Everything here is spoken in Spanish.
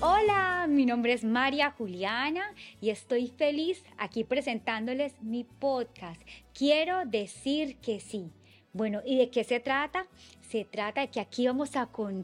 Hola, mi nombre es María Juliana y estoy feliz aquí presentándoles mi podcast. Quiero decir que sí. Bueno, ¿y de qué se trata? Se trata de que aquí vamos a contar